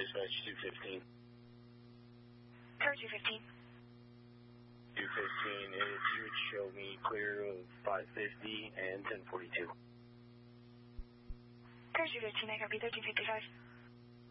dispatch 215. Tower 215. 215, if you would show me clear of 550 and 1042. Tower 215, I copy 1355.